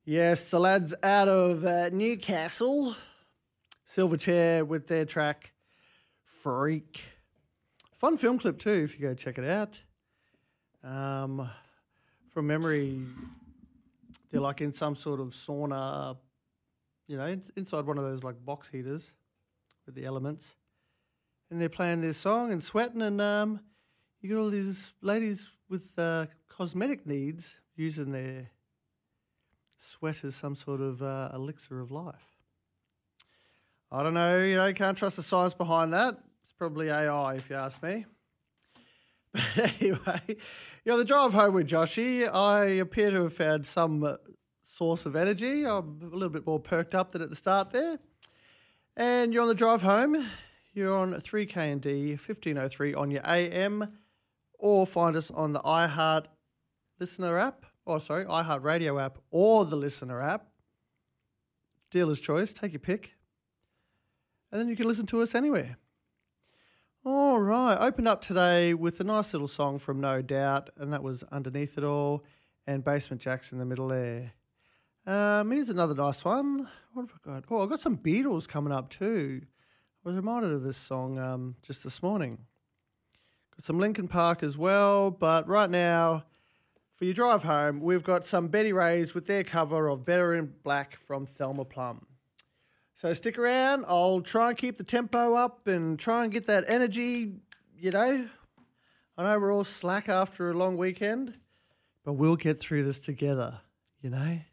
Yes, the lads out of Newcastle, Silverchair with their track Freak. Fun film clip too, if you go check it out. From memory, they're like in some sort of sauna, inside one of those like box heaters with the elements. And they're playing their song and sweating, and you got all these ladies with cosmetic needs using their sweat as some sort of elixir of life. I don't know, can't trust the science behind that. It's probably AI if you ask me. But anyway, the drive home with Joshy, I appear to have found some source of energy. I'm a little bit more perked up than at the start there. And you're on the drive home. You're on 3K&D 1503 on your AM, or find us on the iHeart Listener app. iHeart Radio app or the Listener app. Dealer's choice, take your pick. And then you can listen to us anywhere. All right, opened up today with a nice little song from No Doubt, and that was Underneath It All, and Basement Jaxx in the middle there. Here's another nice one. What have I got? Oh, I've got some Beatles coming up too. I was reminded of this song just this morning. Got some Linkin Park as well, but right now, for your drive home, we've got some Betty Rays with their cover of Better in Black from Thelma Plum. So stick around. I'll try and keep the tempo up and try and get that energy, I know we're all slack after a long weekend, but we'll get through this together,